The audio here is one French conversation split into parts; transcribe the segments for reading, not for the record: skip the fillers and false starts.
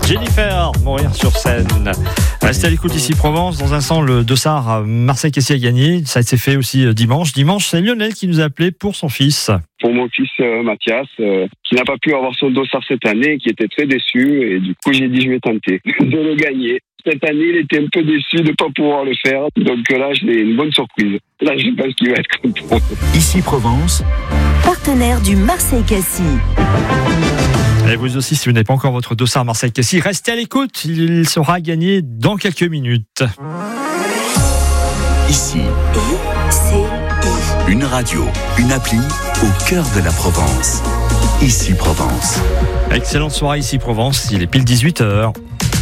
Jennifer, mourir sur scène. Restez à l'écoute ici Provence. Dans un instant, le dossard Marseille-Cassis a gagné. Ça a été fait aussi dimanche. Dimanche, c'est Lionel qui nous a appelé pour son fils. Pour mon fils Mathias, qui n'a pas pu avoir son dossard cette année, qui était très déçu. Et du coup, j'ai dit, je vais tenter de le gagner. Cette année, il était un peu déçu de ne pas pouvoir le faire. Donc là, j'ai une bonne surprise. Là, je pense qu'il va être content. Ici Provence, partenaire du Marseille-Cassis. Et vous aussi, si vous n'avez pas encore votre dossard Marseille-Cassis, restez à l'écoute. Il sera gagné dans quelques minutes. ici, ICI. une radio, une appli au cœur de la Provence. Ici Provence. Excellente soirée ici Provence. Il est pile 18h.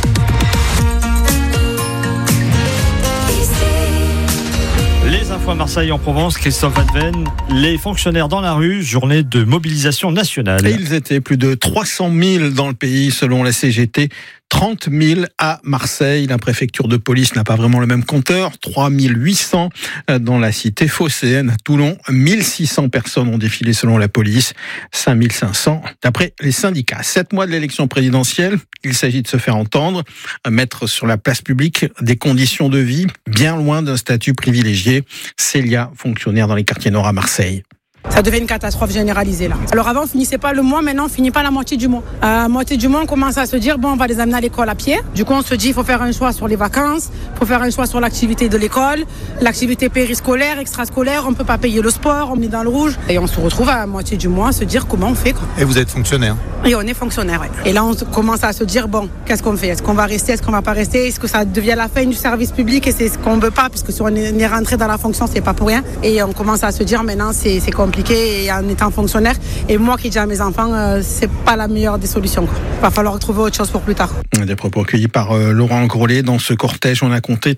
Les infos à Marseille en Provence, Christophe Adven, les fonctionnaires dans la rue, journée de mobilisation nationale. Et ils étaient plus de 300 000 dans le pays selon la CGT. 30 000 à Marseille. La préfecture de police n'a pas vraiment le même compteur. 3 800 dans la cité phocéenne. À Toulon, 1 600 personnes ont défilé selon la police. 5 500 d'après les syndicats. 7 mois de l'élection présidentielle. Il s'agit de se faire entendre, mettre sur la place publique des conditions de vie bien loin d'un statut privilégié. Célia, fonctionnaire dans les quartiers nord à Marseille. Ça devient une catastrophe généralisée là. Alors avant on finissait pas le mois, maintenant on finit pas la moitié du mois. À la moitié du mois on commence à se dire bon on va les amener à l'école à pied. Du coup on se dit il faut faire un choix sur les vacances, il faut faire un choix sur l'activité de l'école, l'activité périscolaire, extrascolaire, on peut pas payer le sport, on est dans le rouge. Et on se retrouve à la moitié du mois à se dire comment on fait quoi. Et vous êtes fonctionnaire ? Et on est fonctionnaire, ouais. Et là on commence à se dire bon qu'est-ce qu'on fait ? Est-ce qu'on va rester, est-ce qu'on va pas rester ? Est-ce que ça devient la fin du service public et c'est ce qu'on veut pas puisque si on est rentré dans la fonction c'est pas pour rien. Et on commence à se dire maintenant c'est compliqué et en étant fonctionnaire. Et moi qui dis à mes enfants, c'est pas la meilleure des solutions, quoi. Va falloir trouver autre chose pour plus tard. Des propos recueillis par Laurent Grollet. Dans ce cortège, on a compté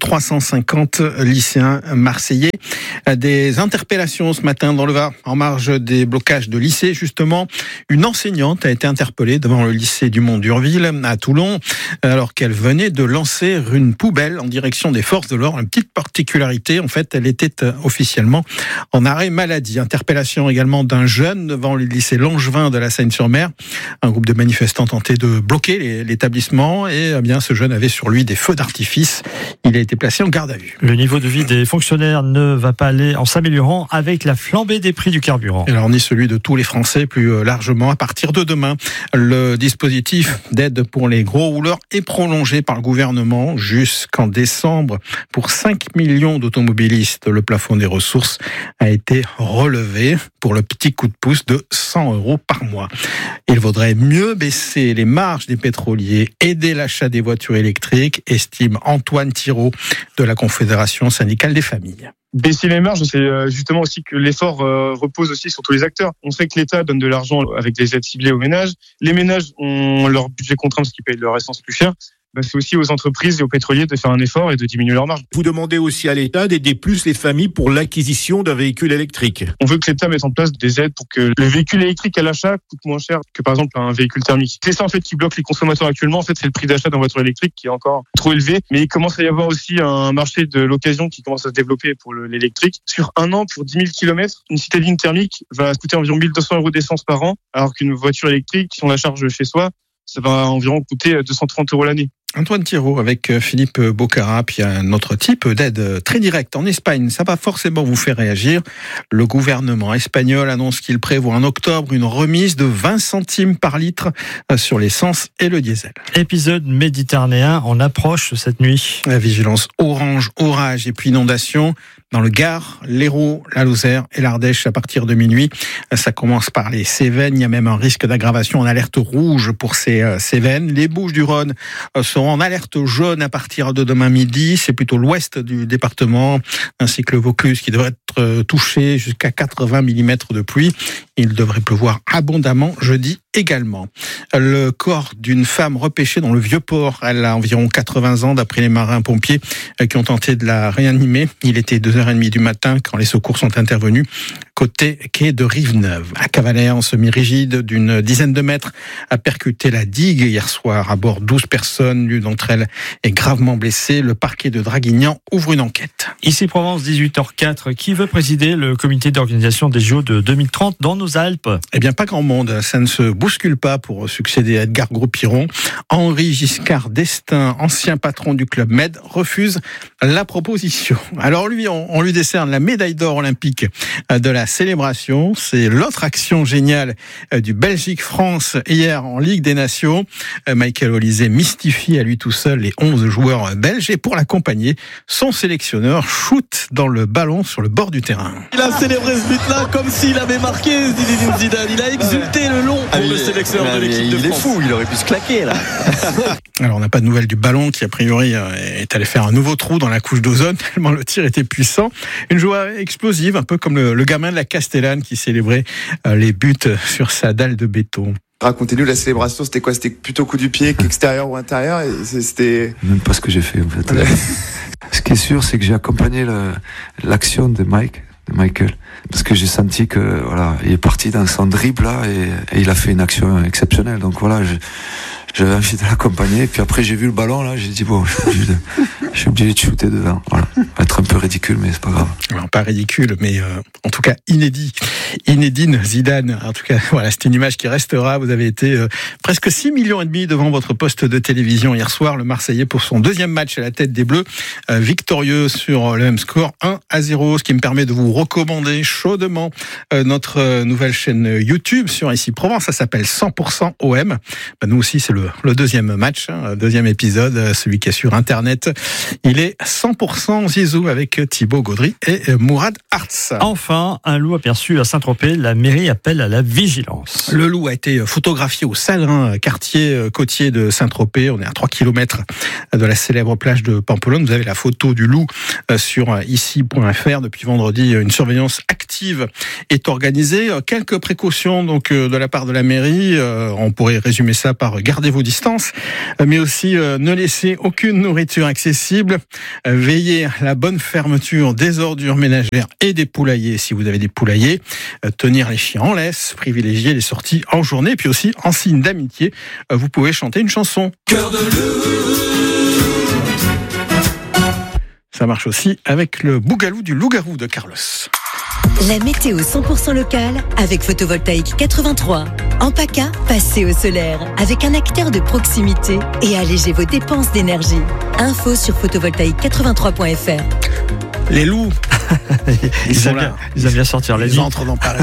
350 lycéens marseillais. Des interpellations ce matin dans le Var, en marge des blocages de lycées. Justement, une enseignante a été interpellée devant le lycée du Mont-d'Urville à Toulon, alors qu'elle venait de lancer une poubelle en direction des forces de l'ordre. Une petite particularité, en fait, elle était officiellement en arrêt maladie. Interpellation également d'un jeune devant le lycée Langevin de la Seine-sur-Mer. Un groupe de manifestants tentait de bloquer l'établissement et eh bien ce jeune avait sur lui des feux d'artifice. Il a été placé en garde à vue. Le niveau de vie des fonctionnaires ne va pas aller en s'améliorant avec la flambée des prix du carburant. Et alors, ni celui de tous les Français plus largement. À partir de demain, le dispositif d'aide pour les gros rouleurs est prolongé par le gouvernement jusqu'en décembre. Pour 5 millions d'automobilistes, le plafond des ressources a été relevé pour le petit coup de pouce de 100 € par mois. Il vaudrait mieux baisser les marges des pétroliers, aider l'achat des voitures électriques, estime Antoine Thiraud de la Confédération syndicale des familles. Baisser les marges, c'est justement aussi que l'effort repose aussi sur tous les acteurs. On sait que l'État donne de l'argent avec des aides ciblées aux ménages. Les ménages ont leur budget contraint parce qu'ils payent leur essence plus cher. C'est aussi aux entreprises et aux pétroliers de faire un effort et de diminuer leurs marges. Vous demandez aussi à l'État d'aider plus les familles pour l'acquisition d'un véhicule électrique. On veut que l'État mette en place des aides pour que le véhicule électrique à l'achat coûte moins cher que par exemple un véhicule thermique. C'est ça en fait qui bloque les consommateurs actuellement. En fait, c'est le prix d'achat d'une voiture électrique qui est encore trop élevé. Mais il commence à y avoir aussi un marché de l'occasion qui commence à se développer pour l'électrique. Sur un an, pour 10 000 km, une citadine thermique va coûter environ 1 200 € d'essence par an, alors qu'une voiture électrique, si on la charge chez soi, ça va environ coûter 230 € l'année. Antoine Thiraud avec Philippe Bocara, puis un autre type d'aide très directe en Espagne. Ça va forcément vous faire réagir. Le gouvernement espagnol annonce qu'il prévoit en octobre une remise de 20 centimes par litre sur l'essence et le diesel. Épisode méditerranéen en approche cette nuit. La vigilance orange, orage et puis inondation dans le Gard, l'Hérault, la Lozère et l'Ardèche à partir de minuit. Ça commence par les Cévennes. Il y a même un risque d'aggravation en alerte rouge pour ces Cévennes. Les Bouches-du-Rhône seront en alerte jaune à partir de demain midi. C'est plutôt l'ouest du département, ainsi que le Vaucluse qui devrait être touché jusqu'à 80 mm de pluie. Il devrait pleuvoir abondamment jeudi également. Le corps d'une femme repêchée dans le Vieux-Port. Elle a environ 80 ans d'après les marins-pompiers qui ont tenté de la réanimer. Il était 2h30 du matin quand les secours sont intervenus. côté quai de Rive-Neuve. Un cavalaire en semi-rigide d'une dizaine de mètres a percuté la digue hier soir. À bord, 12 personnes, l'une d'entre elles est gravement blessée. Le parquet de Draguignan ouvre une enquête. Ici Provence, 18h04. Qui veut présider le comité d'organisation des JO de 2030 dans nos Alpes? Eh bien, pas grand monde. Ça ne se bouscule pas pour succéder à Edgar Gros-Piron. Henri Giscard d'Estaing, ancien patron du Club Med, refuse la proposition. Alors lui, on lui décerne la médaille d'or olympique de la célébration. C'est l'autre action géniale du Belgique-France hier en Ligue des Nations. Michael Olysée mystifie à lui tout seul les 11 joueurs belges et pour l'accompagner, son sélectionneur shoot dans le ballon sur le bord du terrain. Il a célébré ce but-là comme s'il avait marqué Zinedine Zidane. Il a exulté le long pour le sélectionneur de l'équipe de France. Il est fou, il aurait pu se claquer là. Alors on n'a pas de nouvelles du ballon qui a priori est allé faire un nouveau trou dans la couche d'ozone tellement le tir était puissant. Une joie explosive, un peu comme le gamin de la Castellane qui célébrait les buts sur sa dalle de béton. Racontez-nous la célébration, c'était quoi? C'était plutôt coup du pied qu'extérieur ou intérieur? C'était même pas ce que j'ai fait en fait. Ce qui est sûr, c'est que j'ai accompagné l'action de Michael, parce que j'ai senti que voilà, il est parti dans son dribble là et il a fait une action exceptionnelle. Donc voilà, j'avais envie de l'accompagner. Et puis après, j'ai vu le ballon là, j'ai dit bon, je suis obligé de shooter dedans. Voilà, être un peu ridicule, mais c'est pas grave. Alors, pas ridicule, mais en tout cas inédit. Inédine Zidane. En tout cas, voilà, c'est une image qui restera. Vous avez été presque 6,5 millions devant votre poste de télévision hier soir. Le Marseillais pour son deuxième match à la tête des Bleus, victorieux sur le même score 1-0, ce qui me permet de vous recommander chaudement notre nouvelle chaîne YouTube sur Ici Provence. Ça s'appelle 100% OM. Nous aussi, c'est le deuxième match, deuxième épisode, celui qui est sur Internet. Il est 100% Zizou avec Thibaut Gaudry et Mourad Arts. Enfin, un loup aperçu à Saint-Tropez. La mairie appelle à la vigilance. Le loup a été photographié au Salin, quartier côtier de Saint-Tropez. On est à 3 km de la célèbre plage de Pampelonne. Vous avez la photo du loup sur ici.fr. Depuis vendredi, une surveillance active est organisée. Quelques précautions donc de la part de la mairie. On pourrait résumer ça par gardez vos distances, mais aussi ne laissez aucune nourriture accessible. Veillez à la bonne fermeture des ordures ménagères et des poulaillers si vous avez des poulaillers. Tenir les chiens en laisse, privilégier les sorties en journée, puis aussi en signe d'amitié, vous pouvez chanter une chanson. Cœur de loup. Ça marche aussi avec le bougalou du loup-garou de Carlos. La météo 100% locale avec Photovoltaïque 83. En PACA, passez au solaire avec un acteur de proximité et allégez vos dépenses d'énergie. Info sur photovoltaïque83.fr. Les loups, ils aiment bien sortir la nuit. Ils entrent dans Paris.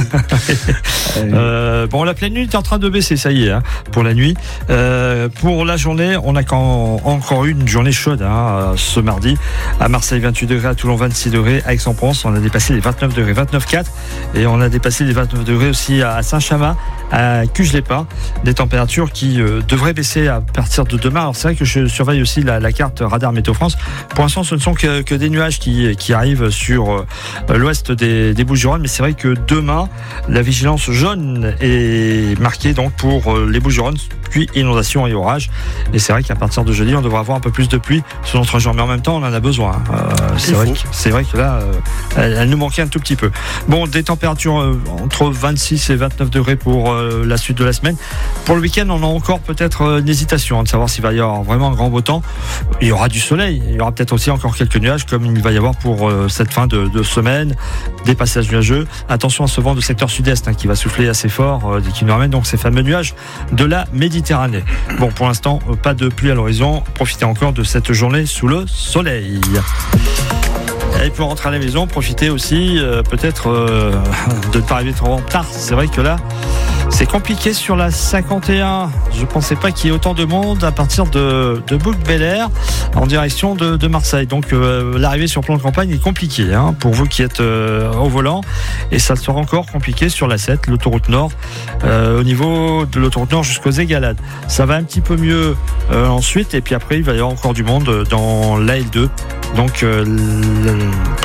Bon, la pleine nuit est en train de baisser, ça y est, pour la nuit. Pour la journée, on a encore eu une journée chaude ce mardi. À Marseille, 28 degrés, à Toulon, 26 degrés, à Aix-en-Provence, on a dépassé les 29 degrés, 29,4. Et on a dépassé les 29 degrés aussi à Saint-Chamas, à Cuges-les-Pins. Des températures qui devraient baisser à partir de demain. Alors c'est vrai que je surveille aussi la carte Radar Météo France. Pour l'instant, ce ne sont que des nuages qui arrivent sur l'ouest des Bouches-du-Rhône, mais c'est vrai que demain, la vigilance jaune est marquée donc pour les Bouches-du-Rhône, puis inondations et orages. Et c'est vrai qu'à partir de jeudi, on devra avoir un peu plus de pluie sur notre région, mais en même temps, on en a besoin. C'est vrai que là, elle nous manquait un tout petit peu. Bon, des températures entre 26 et 29 degrés pour la suite de la semaine. Pour le week-end, on a encore peut-être une hésitation de savoir s'il va y avoir vraiment un grand beau temps. Il y aura du soleil, il y aura peut-être aussi encore quelques nuages, comme il va y avoir pour cette fin de semaine, des passages nuageux. Attention à ce vent de secteur sud-est qui va souffler assez fort et qui nous ramène donc ces fameux nuages de la Méditerranée. Bon, pour l'instant, pas de pluie à l'horizon. Profitez encore de cette journée sous le soleil. Et pour rentrer à la maison, profitez aussi peut-être de ne pas arriver trop en retard. C'est vrai que là, c'est compliqué sur la 51. Je ne pensais pas qu'il y ait autant de monde à partir de Bouc-Bel-Air en direction de Marseille. Donc l'arrivée sur plan de campagne est compliquée pour vous qui êtes au volant. Et ça sera encore compliqué sur la 7, l'autoroute Nord, au niveau de l'autoroute Nord jusqu'aux Égalades. Ça va un petit peu mieux ensuite. Et puis après, il va y avoir encore du monde dans l'AL2. Donc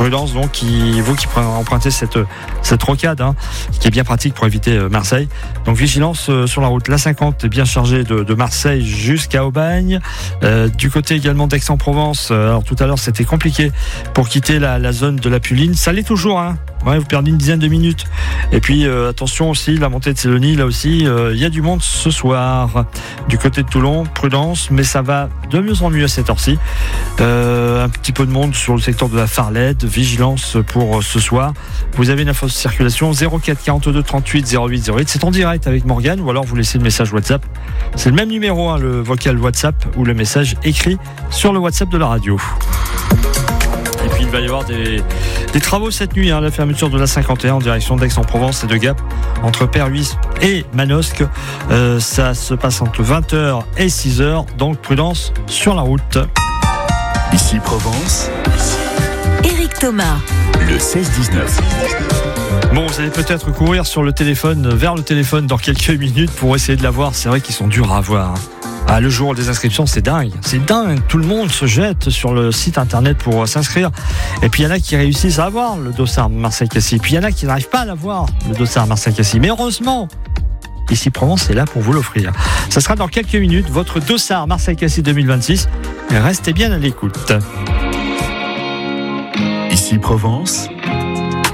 Prudence donc, vous qui empruntez cette rocade, qui est bien pratique pour éviter Marseille. Donc vigilance sur la route. La 50 est bien chargée de Marseille jusqu'à Aubagne. Du côté également d'Aix-en-Provence, alors tout à l'heure c'était compliqué pour quitter la zone de la Puline. Ça l'est toujours, Ouais, vous perdez une dizaine de minutes. Et puis attention aussi, la montée de Célonie, là aussi, il y a du monde ce soir. Du côté de Toulon, prudence, mais ça va de mieux en mieux à cette heure-ci. Un petit peu de monde sur le secteur de la Farlède, vigilance pour ce soir. Vous avez une info de circulation 04 42 38 08 08. C'est en direct avec Morgane, ou alors vous laissez le message WhatsApp. C'est le même numéro, le vocal WhatsApp ou le message écrit sur le WhatsApp de la radio. Et puis il va y avoir des travaux cette nuit, la fermeture de la 51 en direction d'Aix-en-Provence et de Gap entre Perhuis et Manosque. Ça se passe entre 20h et 6h, donc prudence sur la route. Ici Provence. Éric Thomas. Le 16-19. Bon, vous allez peut-être courir vers le téléphone dans quelques minutes pour essayer de l'avoir. C'est vrai qu'ils sont durs à avoir. Le jour des inscriptions, c'est dingue. Tout le monde se jette sur le site internet pour s'inscrire. Et puis il y en a qui réussissent à avoir le dossard Marseille-Cassis. Puis il y en a qui n'arrivent pas à l'avoir, le dossard Marseille-Cassis. Mais heureusement, Ici Provence est là pour vous l'offrir. Ça sera dans quelques minutes, votre dossard Marseille-Cassis 2026. Restez bien à l'écoute. Ici Provence.